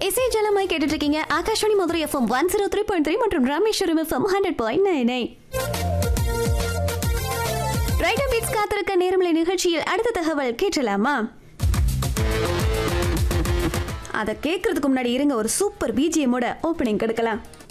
இசை ஜலமாய் கேட்டுட்டு இருக்கீங்க ஆகாஷ்வாணி மதுரை எஃப்எம் 103.3 மற்றும் ராமேஸ்வரம் எஃப்எம் 100.99. ரைட் அப் பீட்ஸ் காத்திருக்க நேரமலை நிகழ்ச்சியில் அடுத்த தகவல் கேட்டலாமா? அதை கேட்கறதுக்கு முன்னாடி இருங்க, ஒரு சூப்பர் பிஜிஎம்மோட ஓப்பனிங் கொடுக்கலாம்.